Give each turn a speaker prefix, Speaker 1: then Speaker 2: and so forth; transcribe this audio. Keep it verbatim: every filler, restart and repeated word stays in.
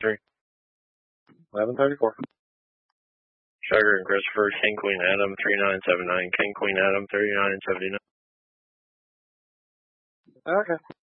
Speaker 1: three. eleven thirty-four. Sugar and Christopher, King Queen Adam, three nine seven nine, King Queen Adam, thirty-nine seventy-nine.
Speaker 2: Okay.